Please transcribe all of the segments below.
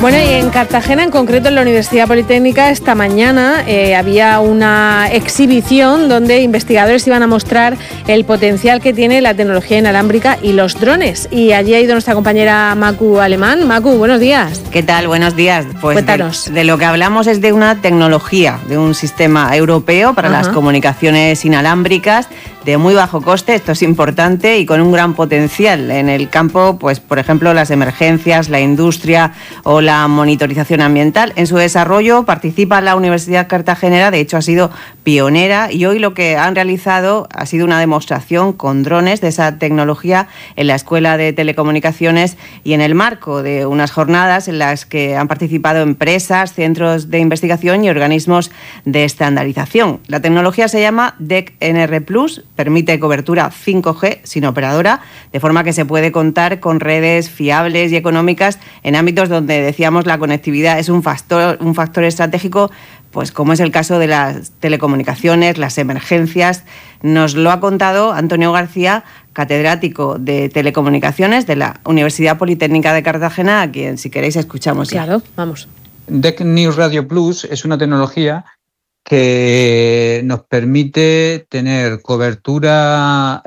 Bueno, y en Cartagena, en concreto en la Universidad Politécnica, esta mañana había una exhibición donde investigadores iban a mostrar el potencial que tiene la tecnología inalámbrica y los drones. Y allí ha ido nuestra compañera Macu Alemán. Macu, buenos días. ¿Qué tal? Buenos días. Pues cuéntanos. De lo que hablamos es de una tecnología, de un sistema europeo para las comunicaciones inalámbricas de muy bajo coste, esto es importante, y con un gran potencial en el campo, pues por ejemplo, las emergencias, la industria o la monitorización ambiental. En su desarrollo participa la Universidad Cartagenera, de hecho ha sido pionera, y hoy lo que han realizado ha sido una demostración con drones de esa tecnología en la Escuela de Telecomunicaciones y en el marco de unas jornadas en las que han participado empresas, centros de investigación y organismos de estandarización. La tecnología se llama DECNR+, permite cobertura 5G sin operadora, de forma que se puede contar con redes fiables y económicas en ámbitos donde, decíamos, la conectividad es un factor estratégico, pues como es el caso de las telecomunicaciones, las emergencias. Nos lo ha contado Antonio García, catedrático de Telecomunicaciones de la Universidad Politécnica de Cartagena, a quien, si queréis, escuchamos ya. Claro, vamos. DECNR Radio Plus es una tecnología que nos permite tener cobertura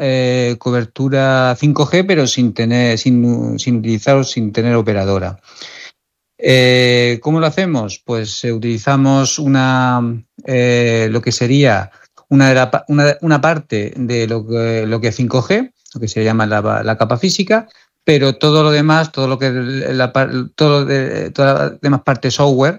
5G, pero sin tener operadora. ¿Cómo lo hacemos? Pues utilizamos lo que sería una parte de lo que es 5G, lo que se llama la capa física, pero todo lo demás, toda la demás parte software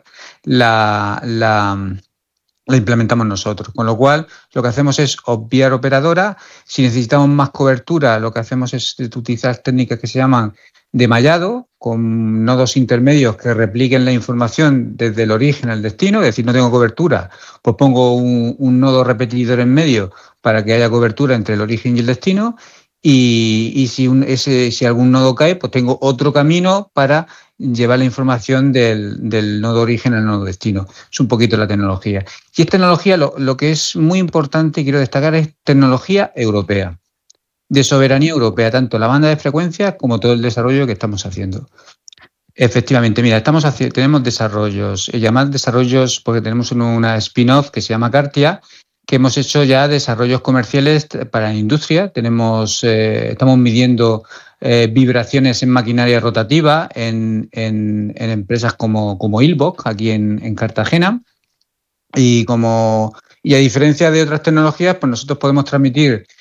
la implementamos nosotros, con lo cual lo que hacemos es obviar operadora. Si necesitamos más cobertura, lo que hacemos es utilizar técnicas que se llaman de mallado, con nodos intermedios que repliquen la información desde el origen al destino. Es decir, no tengo cobertura, pues pongo un nodo repetidor en medio para que haya cobertura entre el origen y el destino. Y si algún nodo cae, pues tengo otro camino para llevar la información del nodo origen al nodo destino. Es un poquito la tecnología. Y es tecnología, lo que es muy importante y quiero destacar, es tecnología europea, de soberanía europea, tanto la banda de frecuencias como todo el desarrollo que estamos haciendo. Efectivamente, mira, tenemos desarrollos, llamados desarrollos porque tenemos una spin-off que se llama Cartia, que hemos hecho ya desarrollos comerciales para la industria. Estamos midiendo vibraciones en maquinaria rotativa en empresas como Ilbok, aquí en Cartagena. Y a diferencia de otras tecnologías, pues nosotros podemos transmitir